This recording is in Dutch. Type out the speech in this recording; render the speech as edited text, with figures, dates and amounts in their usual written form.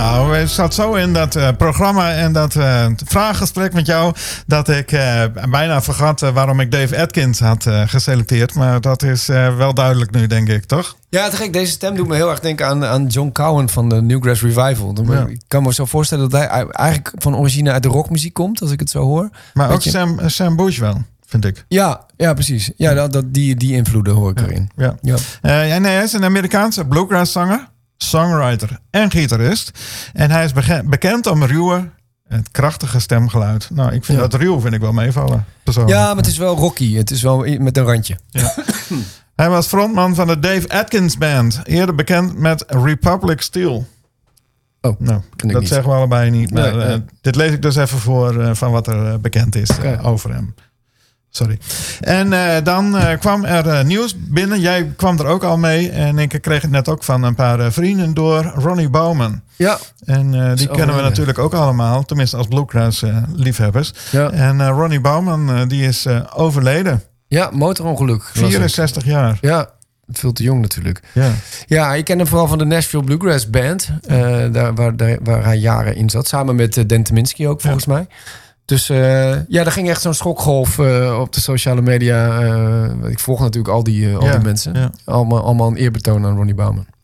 Nou, het zat zo in dat programma en dat vraaggesprek met jou... dat ik bijna vergat waarom ik Dave Atkins had geselecteerd. Maar dat is wel duidelijk nu, denk ik, toch? Ja, te gek. Deze stem doet me heel erg denken aan John Cowan van de Newgrass Revival. Ja. Ik kan me zo voorstellen dat hij eigenlijk van origine uit de rockmuziek komt, als ik het zo hoor. Maar ook Sam Bush wel, vind ik. Ja, precies. Ja, die invloeden hoor ik erin. Ja. Hij is een Amerikaanse bluegrass-zanger, songwriter en gitarist. En hij is bekend om ruwe, het krachtige stemgeluid. Nou, ik vind dat ruw vind ik wel meevallen. Persoonlijk. Ja, maar het is wel rocky. Het is wel met een randje. Ja. Hij was frontman van de Dave Atkins Band. Eerder bekend met Republic Steel. Oh, nou, dat niet. zeggen we allebei niet. Maar dit lees ik dus even voor van wat er bekend is over hem. Sorry. En dan kwam er nieuws binnen. Jij kwam er ook al mee. En ik kreeg het net ook van een paar vrienden door. Ronnie Bowman. Ja. En die kennen we natuurlijk ook allemaal. Tenminste als bluegrass liefhebbers. Ja. En Ronnie Bowman die is overleden. Ja, motorongeluk. 64 jaar. Ja, veel te jong natuurlijk. Ja, ik ken hem vooral van de Nashville Bluegrass Band. Waar hij jaren in zat. Samen met Dan Tyminski ook, volgens mij. Dus er ging echt zo'n schokgolf op de sociale media. Ik volg natuurlijk al die mensen. Ja. Allemaal een eerbetoon aan Ronnie Bowman.